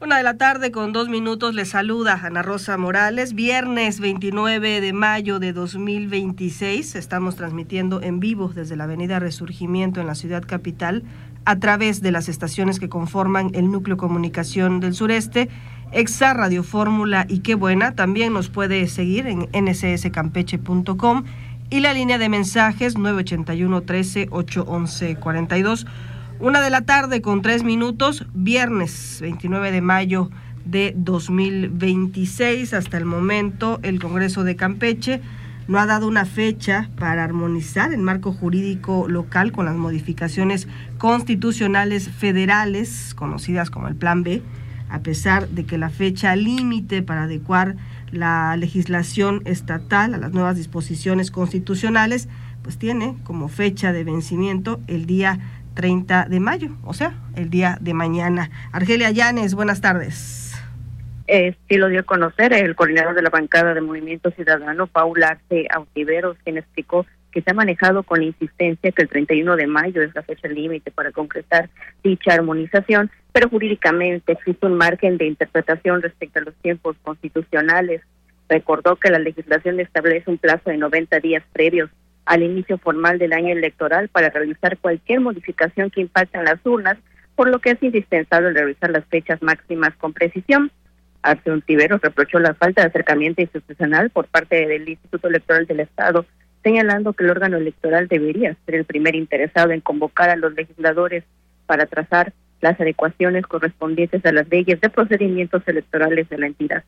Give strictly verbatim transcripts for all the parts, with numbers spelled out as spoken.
Una de la tarde con dos minutos les saluda Ana Rosa Morales. Viernes veintinueve de mayo de dos mil veintiséis. Estamos transmitiendo en vivo desde la avenida Resurgimiento en la ciudad capital a través de las estaciones que conforman el Núcleo Comunicación del Sureste, Exa, Radio Fórmula y Qué Buena. También nos puede seguir en ene ese ese campeche punto com y la línea de mensajes nueve ochenta y uno, trece, ocho once, cuarenta y dos. Una de la tarde con tres minutos, viernes veintinueve de mayo de dos mil veintiséis. Hasta el momento, el Congreso de Campeche no ha dado una fecha para armonizar el marco jurídico local con las modificaciones constitucionales federales, conocidas como el Plan B, a pesar de que la fecha límite para adecuar la legislación estatal a las nuevas disposiciones constitucionales, pues tiene como fecha de vencimiento el día treinta de mayo, o sea, el día de mañana. Argelia Llanes, buenas tardes. Eh, sí lo dio a conocer el coordinador de la bancada de Movimiento Ciudadano, Paul Arce Autiveros, quien explicó que se ha manejado con insistencia que el treinta y uno de mayo es la fecha límite para concretar dicha armonización, pero jurídicamente existe un margen de interpretación respecto a los tiempos constitucionales. Recordó que la legislación establece un plazo de noventa días previos al inicio formal del año electoral para realizar cualquier modificación que impacte en las urnas, por lo que es indispensable realizar las fechas máximas con precisión. Arce Autiveros reprochó la falta de acercamiento institucional por parte del Instituto Electoral del Estado, señalando que el órgano electoral debería ser el primer interesado en convocar a los legisladores para trazar las adecuaciones correspondientes a las leyes de procedimientos electorales de la entidad.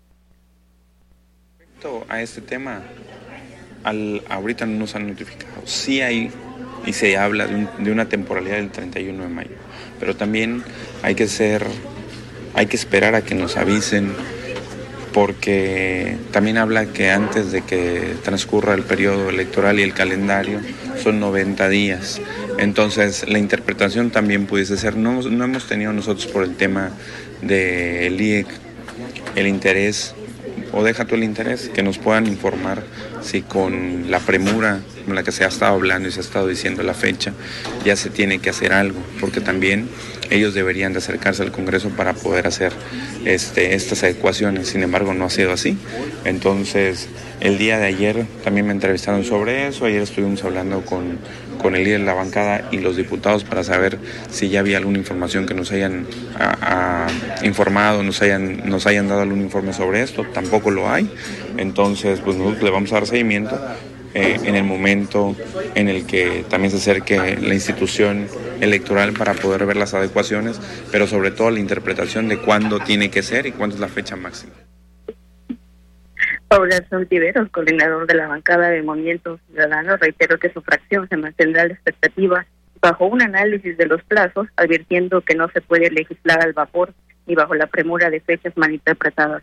Respecto a este tema, Al, ahorita no nos han notificado. Sí hay y se habla de, un, de una temporalidad del treinta y uno de mayo, pero también hay que ser, hay que esperar a que nos avisen, porque también habla que antes de que transcurra el periodo electoral y el calendario son noventa días. Entonces la interpretación también pudiese ser, no, no hemos tenido nosotros por el tema del I E C el interés, o deja tú el interés, que nos puedan informar si con la premura con la que se ha estado hablando y se ha estado diciendo la fecha, ya se tiene que hacer algo, porque también ellos deberían de acercarse al Congreso para poder hacer este, estas adecuaciones. Sin embargo, no ha sido así. Entonces, el día de ayer también me entrevistaron sobre eso. Ayer estuvimos hablando con, con el líder de la bancada y los diputados para saber si ya había alguna información que nos hayan a, a, informado, nos hayan, nos hayan dado algún informe sobre esto. Tampoco lo hay. Entonces, pues nosotros le vamos a dar seguimiento eh, en el momento en el que también se acerque la institución electoral para poder ver las adecuaciones, pero sobre todo la interpretación de cuándo tiene que ser y cuándo es la fecha máxima. Paul Arce Autiveros, coordinador de la bancada de Movimiento Ciudadano, reiteró que su fracción se mantendrá a la expectativa bajo un análisis de los plazos, advirtiendo que no se puede legislar al vapor ni bajo la premura de fechas malinterpretadas.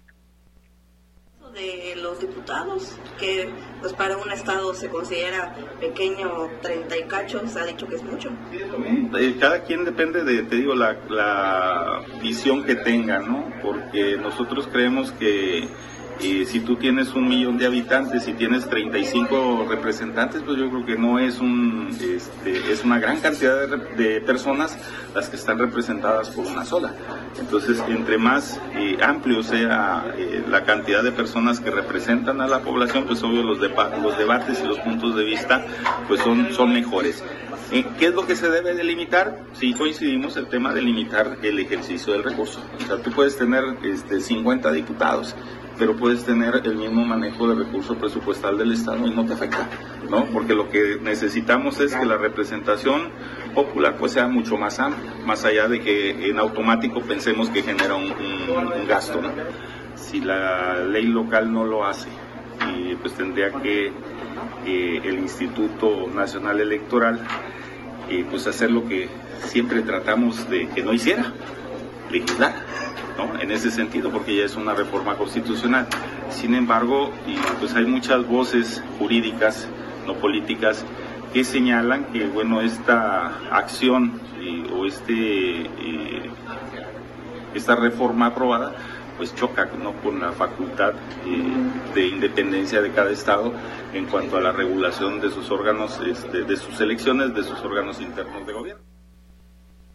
De los diputados, que pues para un estado se considera pequeño, treinta y cacho, se ha dicho que es mucho. Cada quien depende de, te digo, la, la visión que tenga, ¿no? Porque nosotros creemos que eh, si tú tienes un millón de habitantes y tienes treinta y cinco representantes, pues yo creo que no es un este, es una gran cantidad de, de personas las que están representadas por una sola. Entonces, entre más eh, amplio sea eh, la cantidad de personas que representan a la población, pues obvio los, de, los debates y los puntos de vista pues son, son mejores. Eh, ¿Qué es lo que se debe delimitar? Sí, coincidimos el tema de limitar el ejercicio del recurso. O sea, tú puedes tener este, cincuenta diputados, pero puedes tener el mismo manejo de recurso presupuestal del Estado y no te afecta, ¿no? Porque lo que necesitamos es que la representación popular pues sea mucho más amplia, más allá de que en automático pensemos que genera un, un, un gasto, ¿no? Si la ley local no lo hace, y pues tendría que eh, el Instituto Nacional Electoral eh, pues hacer lo que siempre tratamos de que no hiciera, legislar, ¿no? En ese sentido, porque ya es una reforma constitucional. Sin embargo, y pues hay muchas voces jurídicas, no políticas, que señalan que, bueno, esta acción eh, o este eh, esta reforma aprobada, pues choca, ¿no?, con la facultad eh, de independencia de cada estado en cuanto a la regulación de sus órganos, este, de sus elecciones, de sus órganos internos de gobierno.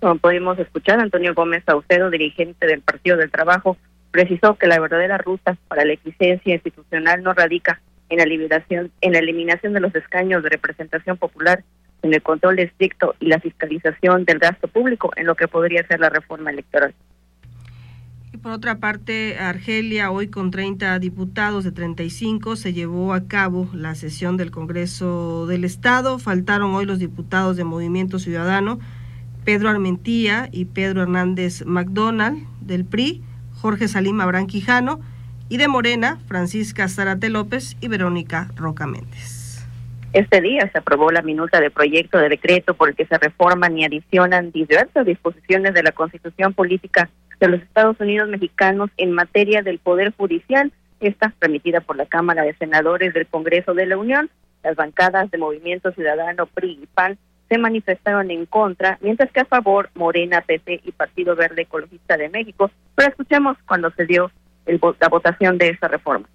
Como pudimos escuchar, Antonio Gómez Saucedo, dirigente del Partido del Trabajo, precisó que la verdadera ruta para la eficiencia institucional no radica en la eliminación, en la eliminación de los escaños de representación popular, en el control estricto y la fiscalización del gasto público, en lo que podría ser la reforma electoral. Y por otra parte, Argelia, hoy con treinta diputados de treinta y cinco, se llevó a cabo la sesión del Congreso del Estado. Faltaron hoy los diputados de Movimiento Ciudadano, Pedro Armentía y Pedro Hernández McDonald, del P R I, Jorge Salim Abrán Quijano, y de Morena, Francisca Zárate López y Verónica Roca Méndez. Este día se aprobó la minuta de proyecto de decreto por el que se reforman y adicionan diversas disposiciones de la Constitución Política de los Estados Unidos Mexicanos en materia del Poder Judicial, esta remitida por la Cámara de Senadores del Congreso de la Unión. Las bancadas de Movimiento Ciudadano, P R I y P A N se manifestaron en contra, mientras que a favor Morena, P T y Partido Verde Ecologista de México. Pero escuchemos cuando se dio el, la votación de esta reforma.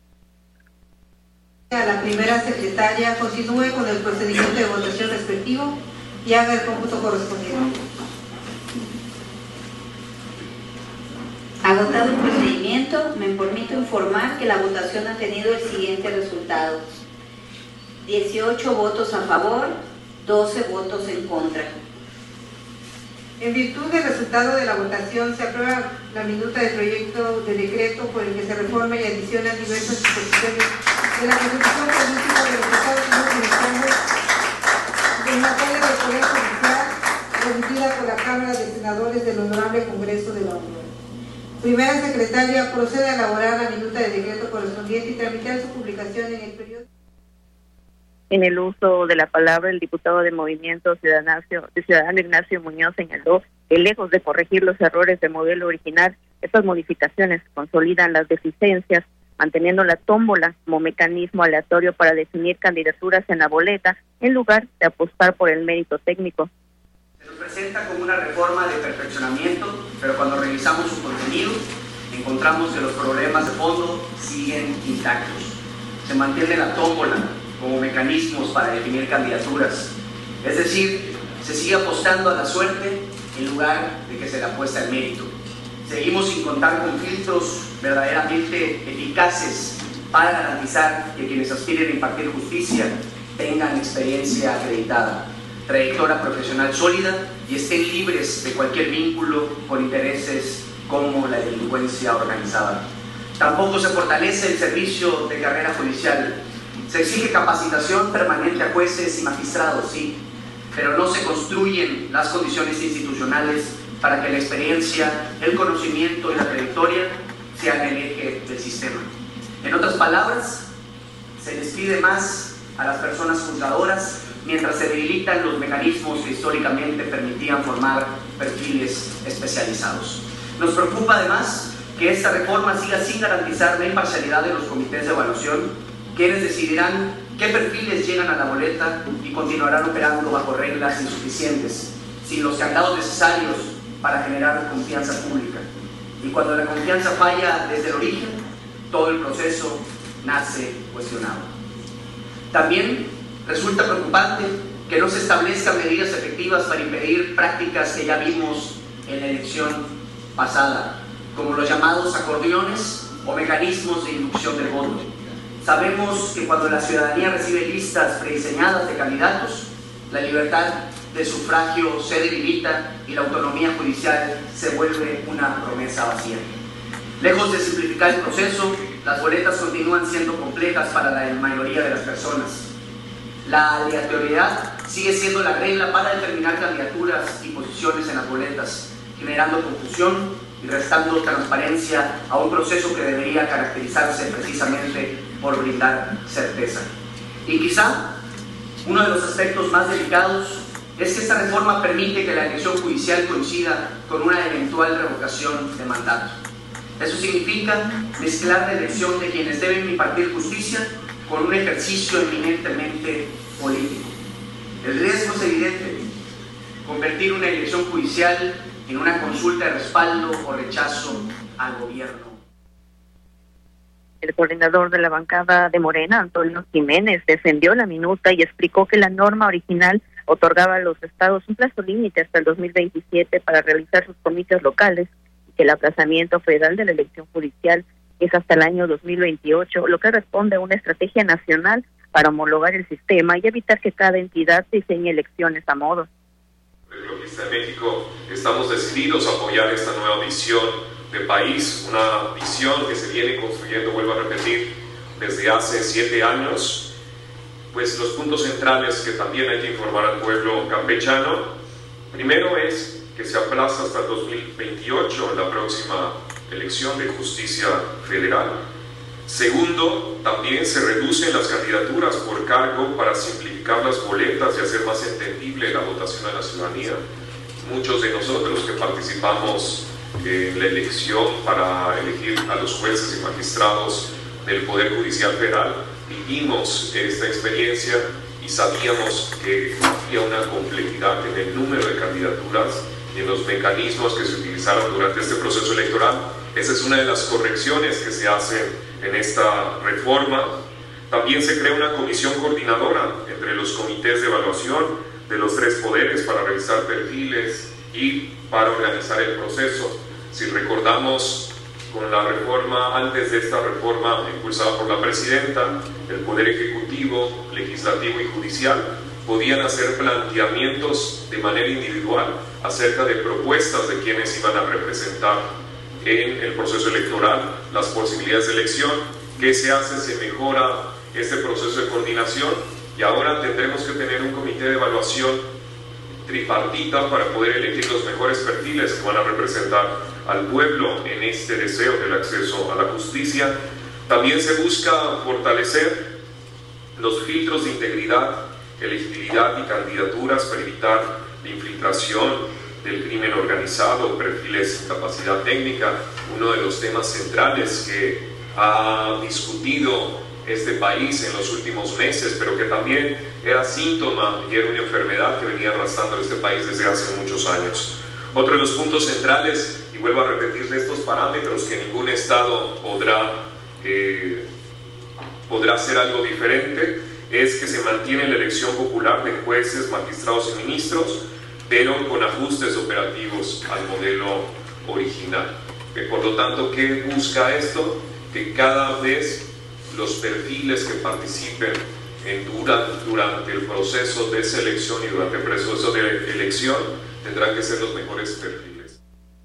La primera secretaria continúe con el procedimiento de votación respectivo y haga el cómputo correspondiente. Agotado el procedimiento, me permito informar que la votación ha tenido el siguiente resultado: dieciocho votos a favor, doce votos en contra. En virtud del resultado de la votación, se aprueba la minuta del proyecto de decreto por el que se reforma y adiciona diversas disposiciones de la Constitución Política de los Estados Unidos Mexicanos en materia de Poder Judicial, remitida por la Cámara de Senadores del Honorable Congreso de la Unión. Primera secretaria, procede a elaborar la minuta de decreto correspondiente y tramitar su publicación en el periodo. En el uso de la palabra, el diputado de Movimiento Ciudadano, Ciudadano Ignacio Muñoz señaló que, lejos de corregir los errores del modelo original, estas modificaciones consolidan las deficiencias, manteniendo la tómbola como mecanismo aleatorio para definir candidaturas en la boleta, en lugar de apostar por el mérito técnico. Se nos presenta como una reforma de perfeccionamiento, pero cuando revisamos su contenido, encontramos que los problemas de fondo siguen intactos. Se mantiene la tómbola como mecanismos para definir candidaturas. Es decir, se sigue apostando a la suerte en lugar de que se le apueste al mérito. Seguimos sin contar con filtros verdaderamente eficaces para garantizar que quienes aspiren a impartir justicia tengan experiencia acreditada, trayectoria profesional sólida y estén libres de cualquier vínculo con intereses como la delincuencia organizada. Tampoco se fortalece el servicio de carrera judicial. Se exige capacitación permanente a jueces y magistrados, sí, pero no se construyen las condiciones institucionales para que la experiencia, el conocimiento y la trayectoria sean el eje del sistema. En otras palabras, se les pide más a las personas juzgadoras mientras se debilitan los mecanismos que históricamente permitían formar perfiles especializados. Nos preocupa además que esta reforma siga sin garantizar la imparcialidad de los comités de evaluación, quienes decidirán qué perfiles llegan a la boleta y continuarán operando bajo reglas insuficientes, sin los candados necesarios para generar confianza pública. Y cuando la confianza falla desde el origen, todo el proceso nace cuestionado. También resulta preocupante que no se establezcan medidas efectivas para impedir prácticas que ya vimos en la elección pasada, como los llamados acordeones o mecanismos de inducción del voto. Sabemos que cuando la ciudadanía recibe listas prediseñadas de candidatos, la libertad de sufragio se debilita y la autonomía judicial se vuelve una promesa vacía. Lejos de simplificar el proceso, las boletas continúan siendo complejas para la mayoría de las personas. La aleatoriedad sigue siendo la regla para determinar candidaturas y posiciones en las boletas, generando confusión y restando transparencia a un proceso que debería caracterizarse precisamente por brindar certeza. Y quizá uno de los aspectos más delicados es que esta reforma permite que la elección judicial coincida con una eventual revocación de mandato. Eso significa mezclar la elección de quienes deben impartir justicia con un ejercicio eminentemente político. El riesgo es evidente: convertir una elección judicial en una consulta de respaldo o rechazo al gobierno. El coordinador de la bancada de Morena, Antonio Jiménez, defendió la minuta y explicó que la norma original otorgaba a los estados un plazo límite hasta el dos mil veintisiete para realizar sus comicios locales y que el aplazamiento federal de la elección judicial es hasta el año dos mil veintiocho, lo que responde a una estrategia nacional para homologar el sistema y evitar que cada entidad diseñe elecciones a modo. El Progresista de México estamos decididos a apoyar esta nueva visión de país, una visión que se viene construyendo, vuelvo a repetir, desde hace siete años. Pues los puntos centrales que también hay que informar al pueblo campechano, primero es que se aplaza hasta el dos mil veintiocho la próxima elección de justicia federal. Segundo, también se reducen las candidaturas por cargo para simplificar las boletas y hacer más entendible la votación a la ciudadanía. Muchos de nosotros que participamos en la elección para elegir a los jueces y magistrados del Poder Judicial Federal, vivimos esta experiencia y sabíamos que había una complejidad en el número de candidaturas y en los mecanismos que se utilizaron durante este proceso electoral. Esa es una de las correcciones que se hacen en esta reforma. También se crea una comisión coordinadora entre los comités de evaluación de los tres poderes para revisar perfiles y para organizar el proceso. Si recordamos, con la reforma, antes de esta reforma impulsada por la presidenta, el Poder Ejecutivo, Legislativo y Judicial podían hacer planteamientos de manera individual acerca de propuestas de quienes iban a representar en el proceso electoral, las posibilidades de elección. ¿Qué se hace? Se mejora este proceso de coordinación y ahora tendremos que tener un comité de evaluación tripartita para poder elegir los mejores perfiles que van a representar al pueblo en este deseo del acceso a la justicia. También se busca fortalecer los filtros de integridad, elegibilidad y candidaturas para evitar la infiltración del crimen organizado, perfiles sin capacidad técnica, uno de los temas centrales que ha discutido este país en los últimos meses, pero que también era síntoma y era una enfermedad que venía arrastrando a este país desde hace muchos años. Otro de los puntos centrales, y vuelvo a repetir de estos parámetros que ningún estado podrá, eh, podrá hacer algo diferente, es que se mantiene la elección popular de jueces, magistrados y ministros, pero con ajustes operativos al modelo original. Eh, por lo tanto, ¿qué busca esto? Que cada vez los perfiles que participen en durante, durante el proceso de selección y durante el proceso de elección tendrán que ser los mejores perfiles.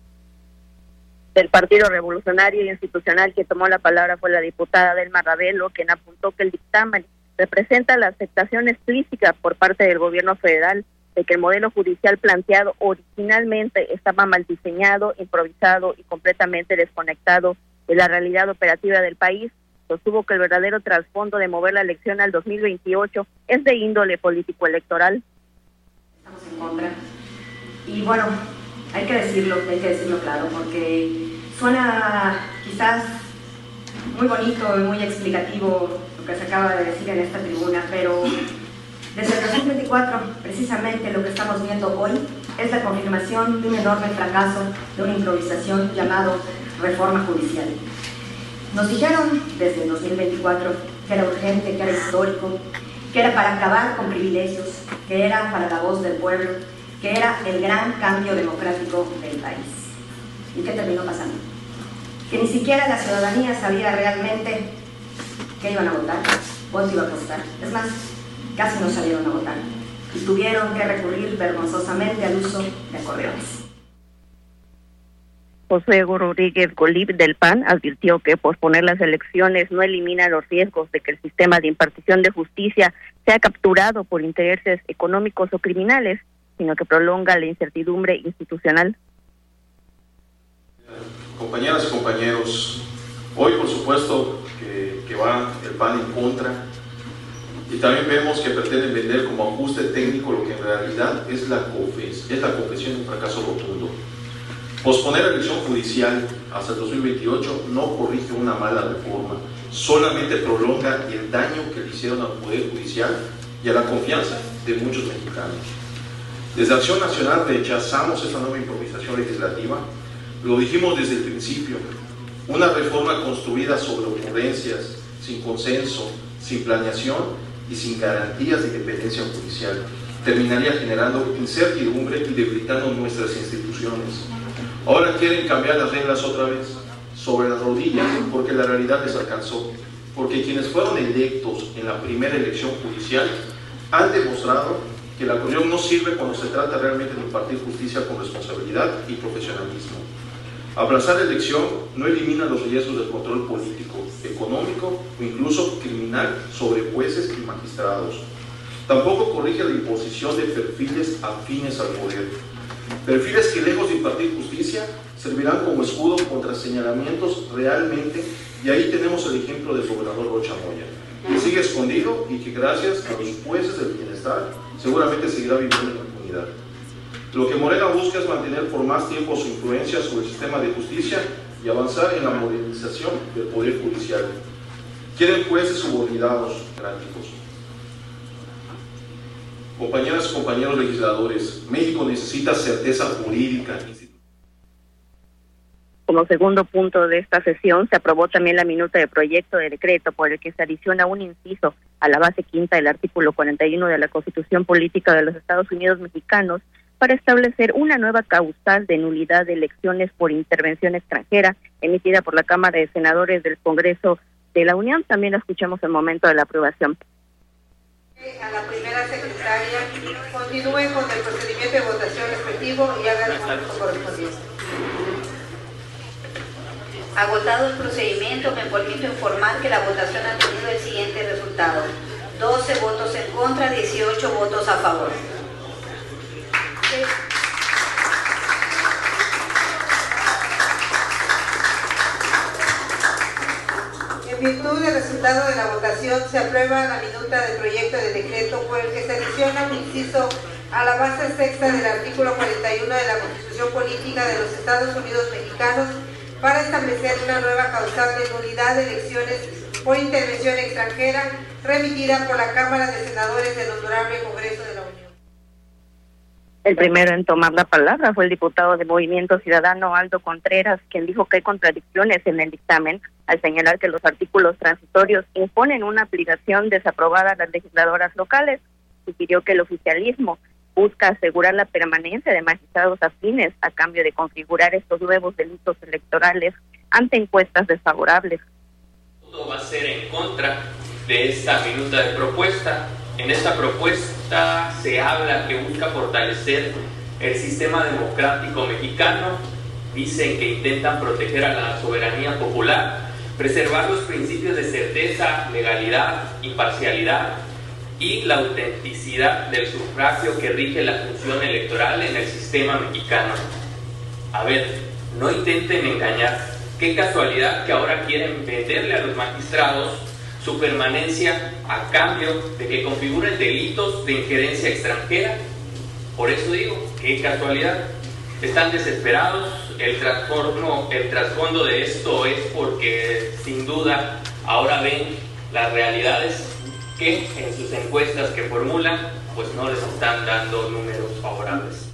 Del Partido Revolucionario e Institucional, que tomó la palabra fue la diputada Delma Ravelo, quien apuntó que el dictamen representa la aceptación explícita por parte del gobierno federal de que el modelo judicial planteado originalmente estaba mal diseñado, improvisado y completamente desconectado de la realidad operativa del país. Sostuvo que el verdadero trasfondo de mover la elección al dos mil veintiocho es de índole político-electoral. Estamos en contra. Y bueno, hay que decirlo, hay que decirlo claro, porque suena quizás muy bonito y muy explicativo lo que se acaba de decir en esta tribuna, pero desde el dos mil veinticuatro, precisamente lo que estamos viendo hoy es la confirmación de un enorme fracaso de una improvisación llamado reforma judicial. Nos dijeron desde el dos mil veinticuatro que era urgente, que era histórico, que era para acabar con privilegios, que era para la voz del pueblo, que era el gran cambio democrático del país. ¿Y qué terminó pasando? Que ni siquiera la ciudadanía sabía realmente qué iban a votar, cuánto iba a costar. Es más, casi no salieron a votar y tuvieron que recurrir vergonzosamente al uso de acordeones. José Rodríguez Golib del P A N advirtió que posponer las elecciones no elimina los riesgos de que el sistema de impartición de justicia sea capturado por intereses económicos o criminales, sino que prolonga la incertidumbre institucional. Compañeras y compañeros, hoy por supuesto que, que va el P A N en contra y también vemos que pretenden vender como ajuste técnico lo que en realidad es la, confes, es la confesión de un fracaso rotundo. Posponer la elección judicial hasta el dos mil veintiocho no corrige una mala reforma, solamente prolonga el daño que le hicieron al Poder Judicial y a la confianza de muchos mexicanos. Desde Acción Nacional rechazamos esta nueva improvisación legislativa, lo dijimos desde el principio, una reforma construida sobre ocurrencias, sin consenso, sin planeación y sin garantías de independencia judicial. terminaría generando incertidumbre y debilitando nuestras instituciones. Ahora quieren cambiar las reglas otra vez, sobre las rodillas, porque la realidad les alcanzó. Porque quienes fueron electos en la primera elección judicial han demostrado que la corrupción no sirve cuando se trata realmente de impartir justicia con responsabilidad y profesionalismo. Aplazar la elección no elimina los riesgos del control político, económico o incluso criminal sobre jueces y magistrados. Tampoco corrige la imposición de perfiles afines al poder. Perfiles que, lejos de impartir justicia, servirán como escudo contra señalamientos realmente, y ahí tenemos el ejemplo del gobernador Rocha Moya, que sigue escondido y que gracias a los jueces del bienestar seguramente seguirá viviendo en la impunidad. Lo que Morena busca es mantener por más tiempo su influencia sobre el sistema de justicia y avanzar en la modernización del Poder Judicial. Quieren jueces subordinados, prácticos. Compañeras y compañeros legisladores, México necesita certeza jurídica. Como segundo punto de esta sesión, se aprobó también la minuta de proyecto de decreto por el que se adiciona un inciso a la base quinta del artículo cuarenta y uno de la Constitución Política de los Estados Unidos Mexicanos para establecer una nueva causal de nulidad de elecciones por intervención extranjera emitida por la Cámara de Senadores del Congreso de la Unión. También la escuchamos en el momento de la aprobación. A la primera secretaria, continúe con el procedimiento de votación respectivo y haga el momento correspondiente. Agotado el procedimiento, me permito informar que la votación ha tenido el siguiente resultado: doce votos en contra, dieciocho votos a favor. En virtud del resultado de la votación, se aprueba la minuta del proyecto de decreto por el que se adiciona un inciso a la base sexta del artículo cuarenta y uno de la Constitución Política de los Estados Unidos Mexicanos para establecer una nueva causal de nulidad de elecciones por intervención extranjera remitida por la Cámara de Senadores del Honorable Congreso de la Unión. El primero en tomar la palabra fue el diputado de Movimiento Ciudadano, Aldo Contreras, quien dijo que hay contradicciones en el dictamen al señalar que los artículos transitorios imponen una aplicación desaprobada a las legisladoras locales. Sugirió que el oficialismo busca asegurar la permanencia de magistrados afines a cambio de configurar estos nuevos delitos electorales ante encuestas desfavorables. Todo va a ser en contra de esta minuta de propuesta. En esta propuesta se habla que busca fortalecer el sistema democrático mexicano. Dicen que intentan proteger a la soberanía popular, preservar los principios de certeza, legalidad, imparcialidad y la autenticidad del sufragio que rige la función electoral en el sistema mexicano. A ver, no intenten engañar. Qué casualidad que ahora quieren venderle a los magistrados su permanencia a cambio de que configuren delitos de injerencia extranjera. Por eso digo, qué casualidad. Están desesperados. El trasfondo, el trasfondo de esto es porque sin duda ahora ven las realidades que en sus encuestas que formulan pues no les están dando números favorables.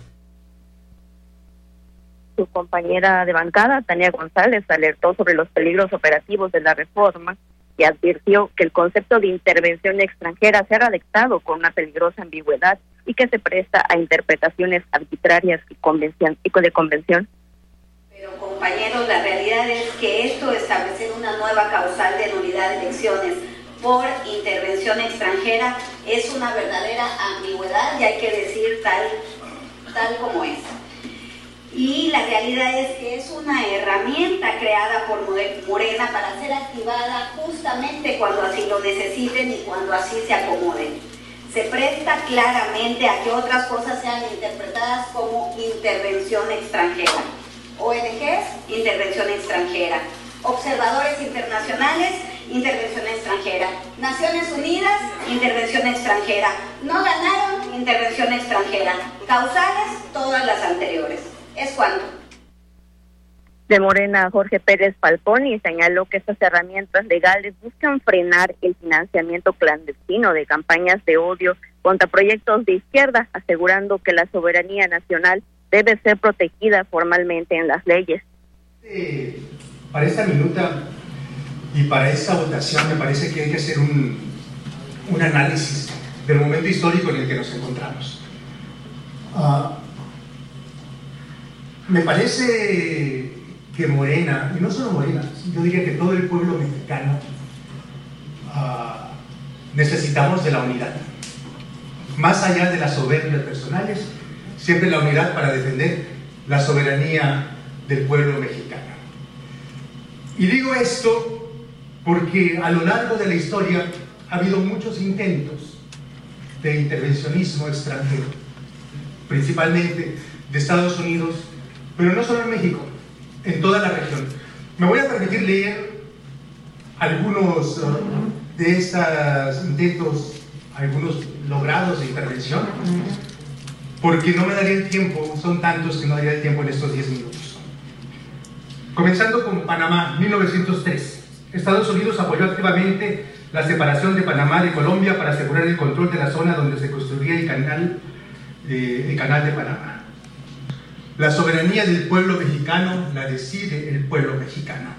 Su compañera de bancada, Tania González, alertó sobre los peligros operativos de la reforma y advirtió que el concepto de intervención extranjera se ha redactado con una peligrosa ambigüedad y que se presta a interpretaciones arbitrarias y, convencion- y de convención. Pero compañeros, la realidad es que esto, establecer una nueva causal de nulidad de elecciones por intervención extranjera, es una verdadera ambigüedad y hay que decir tal, tal como es. Y la realidad es que es una herramienta creada por Morena para ser activada justamente cuando así lo necesiten y cuando así se acomoden. Se presta claramente a que otras cosas sean interpretadas como intervención extranjera. O N Ges, intervención extranjera. Observadores internacionales, intervención extranjera. Naciones Unidas, intervención extranjera. No ganaron, intervención extranjera. Causales, todas las anteriores. ¿Es cuánto? De Morena, Jorge Pérez Falconi señaló que estas herramientas legales buscan frenar el financiamiento clandestino de campañas de odio contra proyectos de izquierda, asegurando que la soberanía nacional debe ser protegida formalmente en las leyes. Eh, para esta minuta y para esta votación me parece que hay que hacer un, un análisis del momento histórico en el que nos encontramos. Uh, me parece que Morena, y no solo Morena, yo diría que todo el pueblo mexicano uh, necesitamos de la unidad. Más allá de las soberbias personales, siempre la unidad para defender la soberanía del pueblo mexicano. Y digo esto porque a lo largo de la historia ha habido muchos intentos de intervencionismo extranjero, principalmente de Estados Unidos, pero no solo en México, en toda la región. Me voy a permitir leer algunos uh, de estos intentos, algunos logrados de intervención, porque no me daría el tiempo, son tantos que no daría el tiempo en estos diez minutos. Comenzando con Panamá, mil novecientos tres. Estados Unidos apoyó activamente la separación de Panamá de Colombia para asegurar el control de la zona donde se construiría el canal, eh, el canal de Panamá. La soberanía del pueblo mexicano la decide el pueblo mexicano.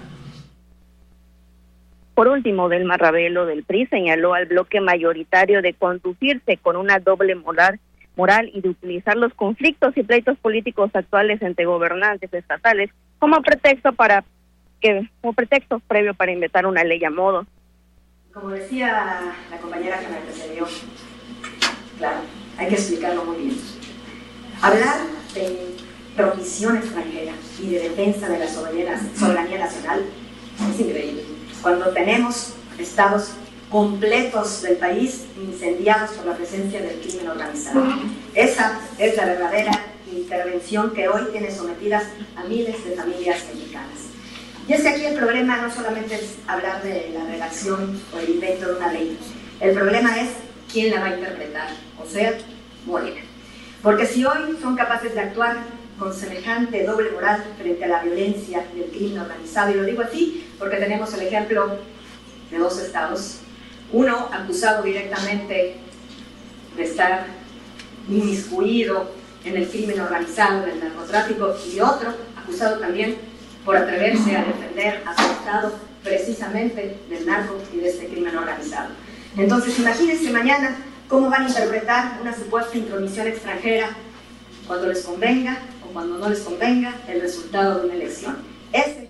Por último, Delma Ravelo del P R I señaló al bloque mayoritario de conducirse con una doble moral, moral y de utilizar los conflictos y pleitos políticos actuales entre gobernantes estatales como pretexto para que como pretexto previo para inventar una ley a modo. Como decía la compañera que me precedió, claro, hay que explicarlo muy bien. Hablar de promisión extranjera y de defensa de la soberanía, soberanía nacional es increíble. Cuando tenemos estados completos del país incendiados por la presencia del crimen organizado. Esa es la verdadera intervención que hoy tiene sometidas a miles de familias mexicanas. Y es que aquí el problema no solamente es hablar de la redacción o el invento de una ley. El problema es quién la va a interpretar, o sea, Morena. Porque si hoy son capaces de actuar con semejante doble moral frente a la violencia y el crimen organizado, y lo digo así porque tenemos el ejemplo de dos estados, uno acusado directamente de estar inmiscuido en el crimen organizado, en el narcotráfico, y otro acusado también por atreverse a defender a su estado precisamente del narco y de este crimen organizado. Entonces imagínense mañana cómo van a interpretar una supuesta intromisión extranjera cuando les convenga o cuando no les convenga el resultado de una elección. Ese...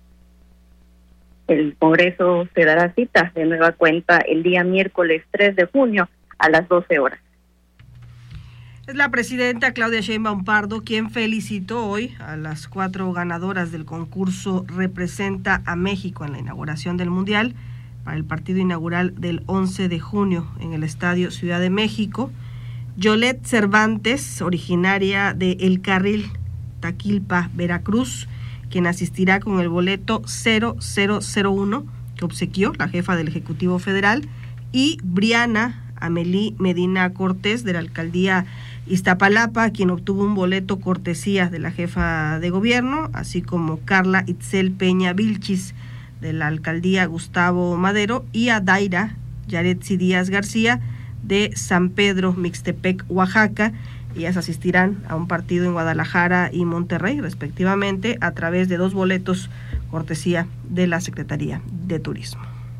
El Congreso se dará cita de nueva cuenta el día miércoles tres de junio a las doce horas. Es la presidenta Claudia Sheinbaum Pardo quien felicitó hoy a las cuatro ganadoras del concurso Representa a México en la inauguración del Mundial para el partido inaugural del once de junio en el Estadio Ciudad de México. Yolette Cervantes, originaria de El Carril, Taquilpa, Veracruz, quien asistirá con el boleto cero cero cero uno que obsequió la jefa del Ejecutivo Federal, y Briana Amelí Medina Cortés, de la alcaldía Iztapalapa, quien obtuvo un boleto cortesía de la jefa de gobierno, así como Carla Itzel Peña Vilchis, de la alcaldía Gustavo Madero, y a Daira Yaretsi Díaz García, de San Pedro Mixtepec, Oaxaca. Ellas asistirán a un partido en Guadalajara y Monterrey, respectivamente, a través de dos boletos cortesía de la Secretaría de Turismo.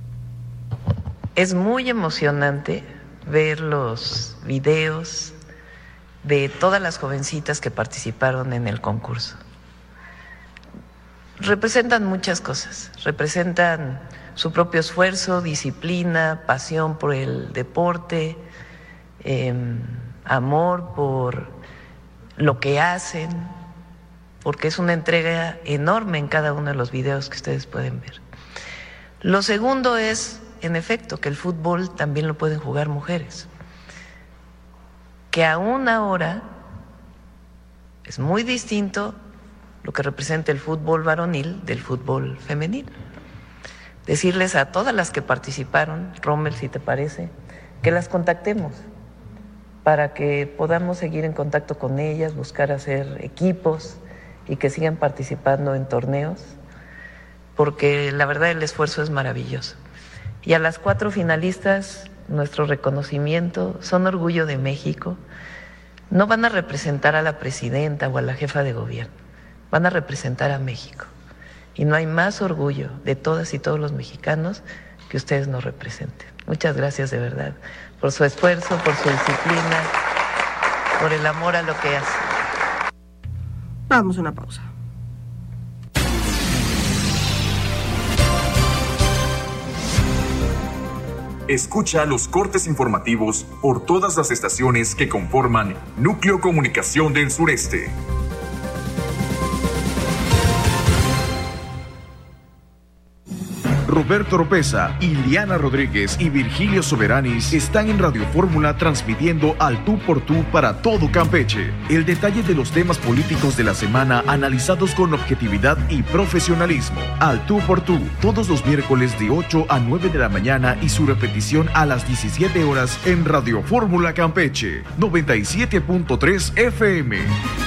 Es muy emocionante ver los videos de todas las jovencitas que participaron en el concurso. Representan muchas cosas, representan su propio esfuerzo, disciplina, pasión por el deporte, eh, amor por lo que hacen, porque es una entrega enorme en cada uno de los videos que ustedes pueden ver. Lo segundo es, en efecto, que el fútbol también lo pueden jugar mujeres, que aún ahora es muy distinto lo que representa el fútbol varonil del fútbol femenil. Decirles a todas las que participaron, Rommel, si te parece, que las contactemos para que podamos seguir en contacto con ellas, buscar hacer equipos y que sigan participando en torneos, porque la verdad el esfuerzo es maravilloso. Y a las cuatro finalistas, nuestro reconocimiento, son orgullo de México. No van a representar a la presidenta o a la jefa de gobierno, van a representar a México. Y no hay más orgullo de todas y todos los mexicanos que ustedes nos representen. Muchas gracias de verdad por su esfuerzo, por su disciplina, por el amor a lo que hace. Vamos a una pausa. Escucha los cortes informativos por todas las estaciones que conforman Núcleo Comunicación del Sureste. Roberto Oropesa, Iliana Rodríguez y Virgilio Soberanis están en Radio Fórmula transmitiendo al tú por tú para todo Campeche. El detalle de los temas políticos de la semana analizados con objetividad y profesionalismo. Al tú por tú, todos los miércoles de ocho a nueve de la mañana y su repetición a las diecisiete horas en Radio Fórmula Campeche, noventa y siete punto tres F M.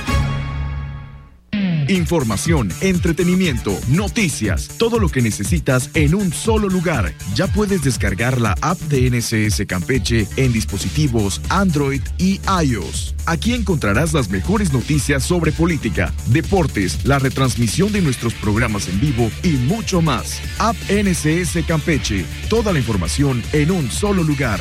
Información, entretenimiento, noticias, todo lo que necesitas en un solo lugar. Ya puedes descargar la app de N S S Campeche en dispositivos Android y iOS. Aquí encontrarás las mejores noticias sobre política, deportes, la retransmisión de nuestros programas en vivo y mucho más. App N S S Campeche, toda la información en un solo lugar.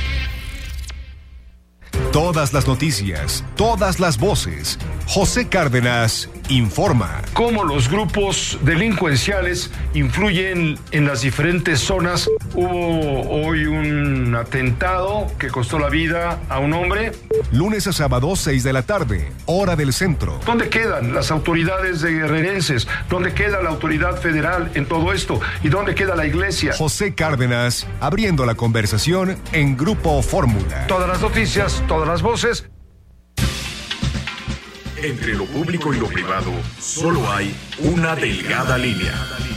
Todas las noticias, todas las voces. José Cárdenas informa. Cómo los grupos delincuenciales influyen en las diferentes zonas. Hubo hoy un atentado que costó la vida a un hombre. Lunes a sábado, seis de la tarde, hora del centro. ¿Dónde quedan las autoridades de guerrerenses? ¿Dónde queda la autoridad federal en todo esto? ¿Y dónde queda la iglesia? José Cárdenas, abriendo la conversación en Grupo Fórmula. Todas las noticias, todas las voces. Entre lo público y lo privado, solo hay una delgada línea.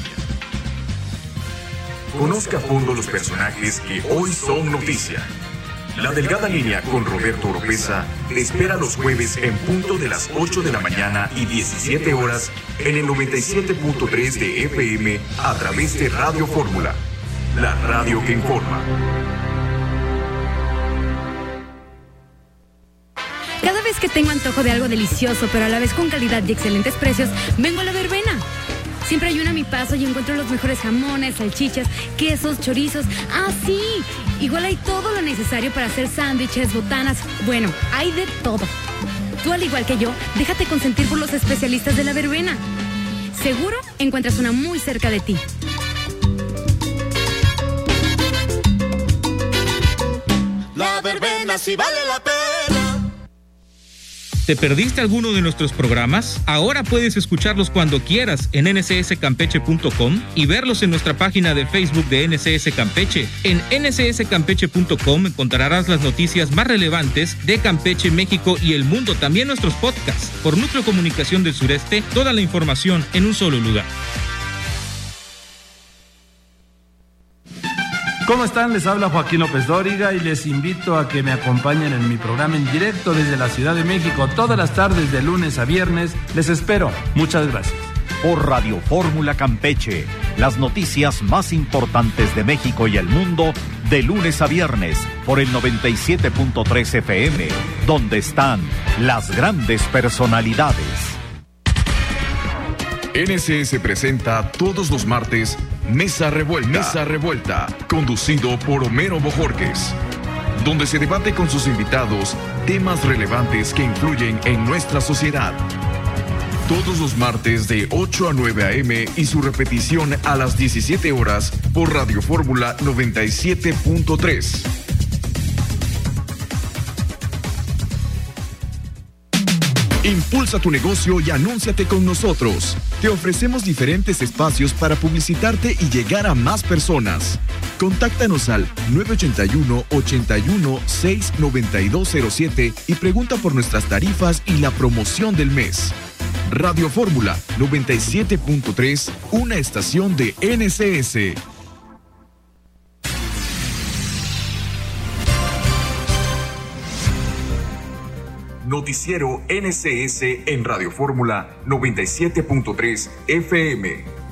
Conozca a fondo los personajes que hoy son noticia. La delgada línea con Roberto Oropesa te espera los jueves en punto de las ocho de la mañana y diecisiete horas en el noventa y siete punto tres de F M a través de Radio Fórmula, la radio que informa. Cada vez que tengo antojo de algo delicioso, pero a la vez con calidad y excelentes precios, vengo a La Verbena. Siempre hay una a mi paso y encuentro los mejores jamones, salchichas, quesos, chorizos. ¡Ah, sí! Igual hay todo lo necesario para hacer sándwiches, botanas. Bueno, hay de todo. Tú, al igual que yo, déjate consentir por los especialistas de La Verbena. Seguro encuentras una muy cerca de ti. La Verbena sí vale la pena. ¿Te perdiste alguno de nuestros programas? Ahora puedes escucharlos cuando quieras en N S S campeche punto com y verlos en nuestra página de Facebook de N S S Campeche. En N S S campeche punto com encontrarás las noticias más relevantes de Campeche, México y el mundo. También nuestros podcasts. Por Núcleo Comunicación del Sureste, toda la información en un solo lugar. ¿Cómo están? Les habla Joaquín López Dóriga y les invito a que me acompañen en mi programa en directo desde la Ciudad de México todas las tardes de lunes a viernes. Les espero. Muchas gracias. Por Radio Fórmula Campeche, las noticias más importantes de México y el mundo de lunes a viernes por el noventa y siete punto tres F M, donde están las grandes personalidades. N S S presenta todos los martes Mesa Revuelta, Mesa Revuelta, conducido por Homero Bojorquez, donde se debate con sus invitados temas relevantes que influyen en nuestra sociedad. Todos los martes de ocho a nueve a eme y su repetición a las diecisiete horas por Radio Fórmula noventa y siete punto tres. Impulsa tu negocio y anúnciate con nosotros. Te ofrecemos diferentes espacios para publicitarte y llegar a más personas. Contáctanos al nueve ocho uno, ocho uno, seis, nueve dos cero siete y pregunta por nuestras tarifas y la promoción del mes. Radio Fórmula noventa y siete punto tres, una estación de N S S. Noticiero N S S en Radio Fórmula noventa y siete punto tres F M.